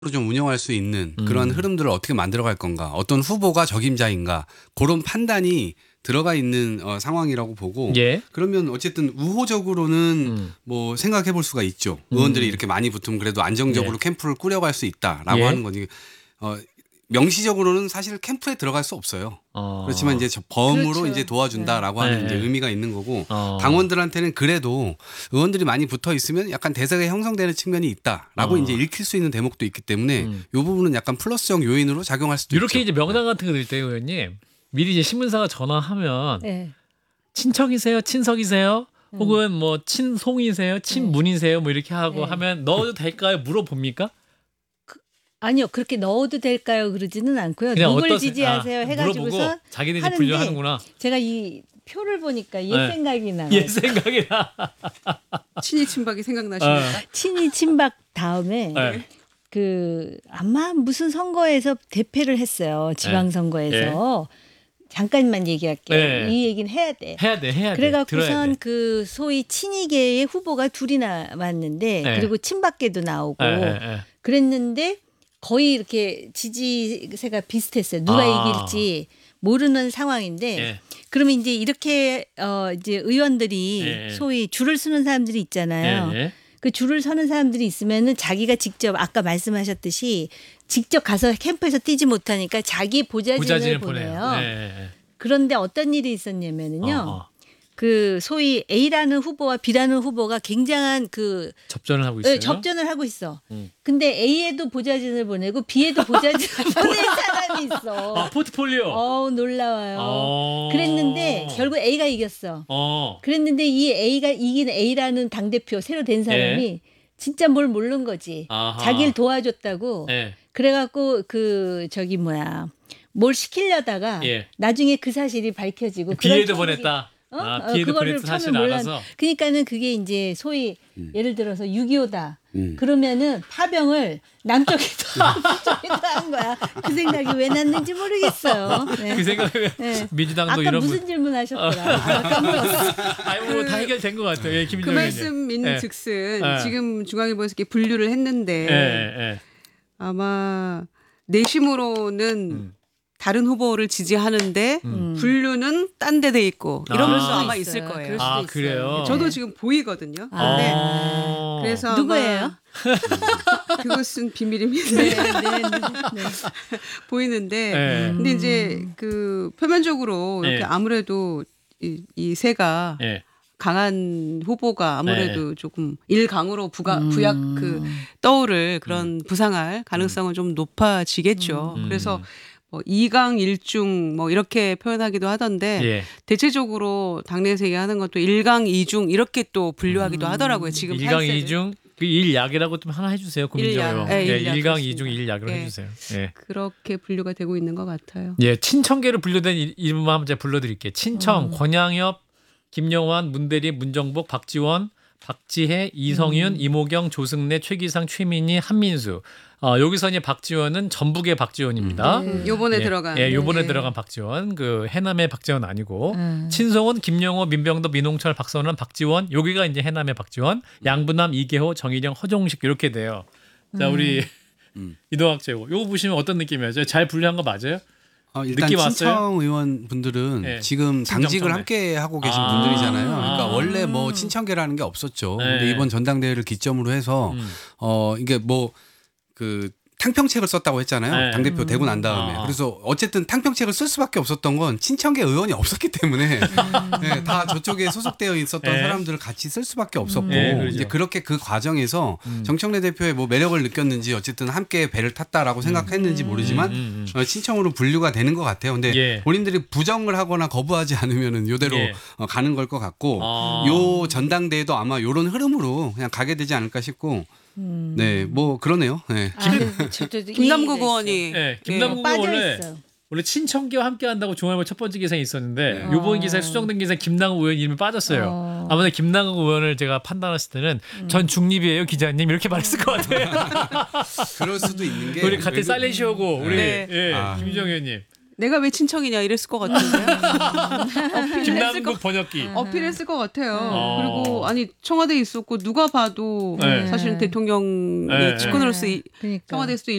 좀 운영할 수 있는 그런 흐름들을 어떻게 만들어갈 건가, 어떤 후보가 적임자인가, 그런 판단이 들어가 있는 상황이라고 보고, 예. 그러면 어쨌든 우호적으로는 뭐 생각해 볼 수가 있죠. 의원들이 이렇게 많이 붙으면 그래도 안정적으로 예. 캠프를 꾸려갈 수 있다라고 예. 하는 거니. 명시적으로는 사실 캠프에 들어갈 수 없어요. 그렇지만 이제 범으로 그렇죠. 이제 도와준다라고 하는 네. 이제 의미가 있는 거고, 어. 당원들한테는 그래도 의원들이 많이 붙어 있으면 약간 대세가 형성되는 측면이 있다라고 이제 읽힐 수 있는 대목도 있기 때문에 이 부분은 약간 플러스적 요인으로 작용할 수도 이렇게 있죠. 이제 명단 같은 거 들 때 의원님 미리 이제 신문사가 전화하면 네. 친척이세요, 친석이세요, 혹은 뭐 친송이세요, 친문이세요, 뭐 이렇게 하고 네. 하면 넣어도 될까요? 물어봅니까? 아니요, 그렇게 넣어도 될까요? 그러지는 않고요. 그냥 누굴 어떤 지지하세요? 물어보고 해가지고서 자기들이 하는데 분류하는구나. 제가 이 표를 보니까 옛 네. 생각이 나요. 옛 생각이 나. 친이 친박이 생각나십니까? 친이 친박 다음에 네. 그 아마 무슨 선거에서 대패를 했어요. 지방선거에서. 잠깐만 얘기할게요. 네. 이 얘기는 해야 돼. 해야 돼. 들어야 그래갖고선 돼. 그 소위 친이계의 후보가 둘이 나왔는데 네. 그리고 친박계도 나오고 예. 그랬는데 거의 이렇게 지지세가 비슷했어요. 누가 이길지 모르는 상황인데 예. 그러면 이제 이렇게 이제 의원들이 예. 소위 줄을 서는 사람들이 있잖아요. 예. 그 줄을 서는 사람들이 있으면은 자기가 직접 아까 말씀하셨듯이 직접 가서 캠프에서 뛰지 못하니까 자기 보좌진을 보내요. 예. 그런데 어떤 일이 있었냐면은요. 어. 그 소위 A라는 후보와 B라는 후보가 굉장한 그 접전을 하고 있어요. 접전을 하고 있어. 근데 A에도 보좌진을 보내고 B에도 보좌진을 보낸 사람이 있어. 아, 포트폴리오. 놀라워요. 그랬는데 결국 A가 이겼어. 그랬는데 이 A가 이긴 A라는 당대표 새로 된 사람이 진짜 뭘 모르는 거지. 아하. 자기를 도와줬다고. 예. 그래갖고 뭘 시키려다가 예. 나중에 그 사실이 밝혀지고 B에도 그런 보냈다. B에도 그거를 보냈다 사실 처음에 알아서. 그러니까는 그게 이제 소위 예를 들어서 6.25다. 그러면은 파병을 남쪽에다 북쪽에다 한 거야. 그 생각이 왜 났는지 모르겠어요. 네. 그 생각에 네. 민주당도 아까 이런 무슨 질문 하셨더라. 까먹었어. 다 해결된 것 같아요. 예, 그 김민정 말씀인 즉슨 예. 지금 중앙일보에서 이렇게 분류를 했는데 예. 아마 내심으로는 다른 후보를 지지하는데 분류는 딴 데 돼 있고 이런 수 수 아마 있어요. 있을 거예요. 그럴 수도 있어요. 그래요? 저도 지금 보이거든요. 아. 네. 어. 그래서 누구예요? 그것은 비밀입니다. 네. 보이는데 예. 근데 이제 그 표면적으로 이렇게 예. 아무래도 이 세가 예. 강한 후보가 아무래도 조금 일강으로 부약 떠오를 그런 부상할 가능성은 좀 높아지겠죠. 그래서 뭐 2강 1중 뭐 이렇게 표현하기도 하던데 예. 대체적으로 당내에서 얘기하는 것도 1강 2중 이렇게 또 분류하기도 하더라고요. 지금 1강 사이즈를. 2중 그 1약이라고 좀 하나 해주세요. 고민정요. 일약. 네, 일약 1강 좋습니다. 2중 1약으로 예. 해주세요. 예. 그렇게 분류가 되고 있는 것 같아요. 예, 친청계로 분류된 이름만 한번 제가 불러드릴게요. 친청, 권양엽, 김영환, 문대리, 문정복, 박지원, 박지혜, 이성윤, 이모경, 조승래, 최기상, 최민희, 한민수. 여기서 이제 박지원은 전북의 박지원입니다. 요번에 예, 들어간. 예, 요번에 네. 들어간 박지원. 그 해남의 박지원 아니고 친성은 김영호, 민병도, 민홍철, 박선원, 박지원. 여기가 이제 해남의 박지원. 양분남, 이계호, 정일영, 허종식 이렇게 돼요. 자, 우리 이동학 최고. 요거 보시면 어떤 느낌이에요? 잘 분류한 거 맞아요? 일단 느낌 왔어요? 친청 의원분들은 네. 지금 당직을 친정청래. 함께 하고 계신 아. 분들이잖아요. 그러니까 원래 뭐 친청계라는 게 없었죠. 네. 근데 이번 전당대회를 기점으로 해서 이게 뭐 그 탕평책을 썼다고 했잖아요. 네. 당대표 되고 난 다음에. 그래서 어쨌든 탕평책을 쓸 수밖에 없었던 건 친청계 의원이 없었기 때문에 네, 다 저쪽에 소속되어 있었던 네. 사람들을 같이 쓸 수밖에 없었고 네, 그렇죠. 이제 그렇게 그 과정에서 정청래 대표의 뭐 매력을 느꼈는지 어쨌든 함께 배를 탔다라고 생각했는지 모르지만 친청으로 분류가 되는 것 같아요. 근데 예. 본인들이 부정을 하거나 거부하지 않으면은 요대로 예. 가는 걸 것 같고 아. 요 전당대회도 아마 요런 흐름으로 그냥 가게 되지 않을까 싶고 네, 뭐 그러네요. 네. 김남국 의원이 네, 김남국 빠져 원래 있어. 원래 친청계와 함께 한다고 중앙일보 첫 번째 기사에 있었는데 요번 기사에 수정된 기사에 김남국 의원 이름이 빠졌어요. 아무튼 김남국 의원을 제가 판단했을 때는 전 중립이에요 기자님 이렇게 말했을 것 같아요. 그럴 수도 있는 게 우리 같은 사일렌시오고 우리 네. 김유정 의원님. 내가 왜 친척이냐 이랬을 것 같은데요. 김남국 번역기. 어필했을 것 같아요. 어. 그리고 아니 청와대에 있었고 누가 봐도 네. 사실은 대통령의 네. 측근으로서 그러니까. 청와대에서도